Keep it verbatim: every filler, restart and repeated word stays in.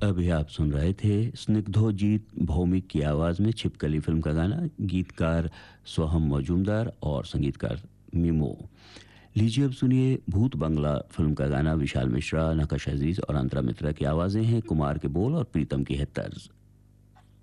अभी आप सुन रहे थे स्निग्धोजीत भौमिक की आवाज़ में छिपकली फिल्म का गाना। गीतकार सोहम मजूमदार और संगीतकार मिमो। लीजिए अब सुनिए भूत बंगला फिल्म का गाना। विशाल मिश्रा, नकश अजीज और अंतरा मित्रा की आवाज़ें हैं, कुमार के बोल और प्रीतम की है तर्ज।